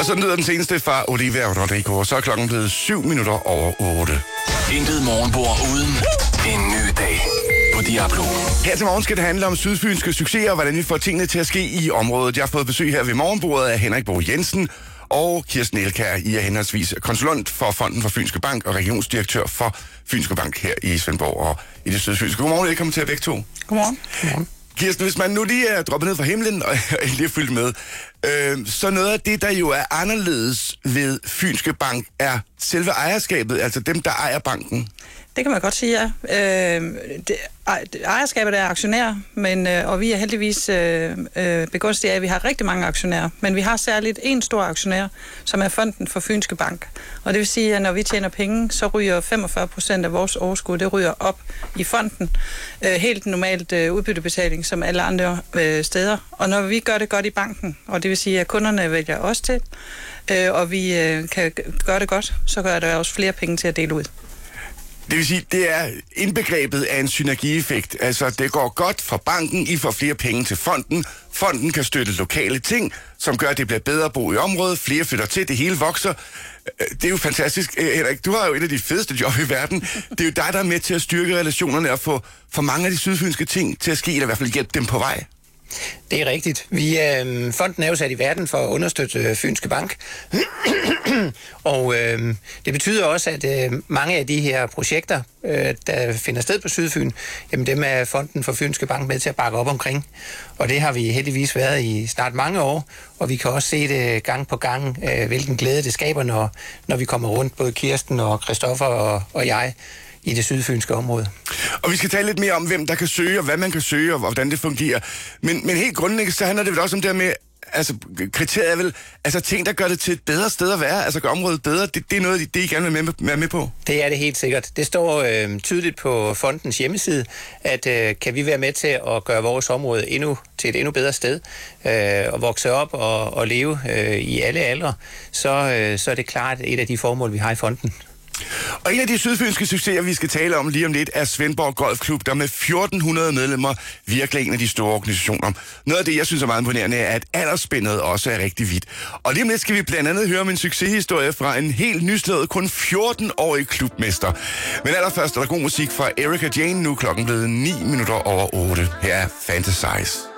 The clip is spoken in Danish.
Og så lyder den seneste fra Olivia Rodrigo, og så er klokken blevet 7 minutter over 8. Intet morgenbord uden en ny dag på Diablo. Her til morgen skal det handle om sydfynske succeser, og hvordan vi får tingene til at ske i området. Jeg har fået besøg her ved morgenbordet af Henrik Bo Jensen og Kirsten Elkær. I er henholdsvis konsulent for Fonden for Fynske Bank og regionsdirektør for Fynske Bank her i Svendborg og i det sydfynske. Godmorgen, velkommen til begge to. Godmorgen. Godmorgen. Kirsten, hvis man nu lige er droppet ned fra himlen og lige er fyldt med, så noget af det, der jo er anderledes ved Fynske Bank, er selve ejerskabet, altså dem, der ejer banken. Det kan man godt sige, ja. Ejerskabet er aktionærer, og vi er heldigvis begunstiget af, at vi har rigtig mange aktionærer. Men vi har særligt en stor aktionær, som er Fonden for Fynske Bank. Og det vil sige, at når vi tjener penge, så ryger 45% af vores overskud, det ryger op i fonden. Helt normalt udbyttebetaling som alle andre steder. Og når vi gør det godt i banken, og det vil sige, at kunderne vælger os til, og vi kan gøre det godt, så gør der også flere penge til at dele ud. Det vil sige, det er indbegrebet af en synergieffekt. Altså, det går godt for banken, I får flere penge til fonden. Fonden kan støtte lokale ting, som gør, at det bliver bedre at bo i området. Flere flytter til, det hele vokser. Det er jo fantastisk. Henrik, du har jo et af de fedeste job i verden. Det er jo dig, der er med til at styrke relationerne og få for mange af de sydfynske ting til at ske, eller i hvert fald hjælpe dem på vej. Det er rigtigt. Fonden er jo sat i verden for at understøtte Fynske Bank. Og det betyder også, at mange af de her projekter, der finder sted på Sydfyn, jamen dem er Fonden for Fynske Bank med til at bakke op omkring. Og det har vi heldigvis været i snart mange år, og vi kan også se det gang på gang, hvilken glæde det skaber, når vi kommer rundt, både Kirsten og Christoffer og jeg, i det sydfynske område. Og vi skal tale lidt mere om, hvem der kan søge, og hvad man kan søge, og hvordan det fungerer. Men helt grundlæggende, så handler det vel også om det med, altså kriteriet er vel, altså ting, der gør det til et bedre sted at være, altså gør området bedre, det er noget, det I gerne vil være med på? Det er det helt sikkert. Det står tydeligt på fondens hjemmeside, at kan vi være med til at gøre vores område til et endnu bedre sted, og vokse op og leve i alle aldre, så er det klart et af de formål, vi har i fonden. Og en af de sydfynske succeser, vi skal tale om lige om lidt, er Svendborg Golfklub, der med 1400 medlemmer virkelig en af de store organisationer. Noget af det, jeg synes er meget imponerende, er, at aldersspændet også er rigtig vidt. Og lige om lidt skal vi blandt andet høre om en succeshistorie fra en helt nyslået, kun 14-årig klubmester. Men allerførst er der god musik fra Erika Jane, nu klokken blevet 9 minutter over 8. Her er Fantasize.